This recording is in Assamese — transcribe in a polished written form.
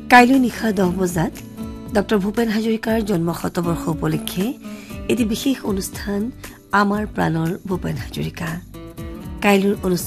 কাইলৈ নিশা 10 বজাত ডক্টৰ ভূপেন হাজৰিকাৰ জন্ম শতবৰ্ষ উপলক্ষে এটি বিশেষ অনুষ্ঠান আমাৰ প্ৰাণৰ ভূপেন হাজৰিকা কাইলৈৰ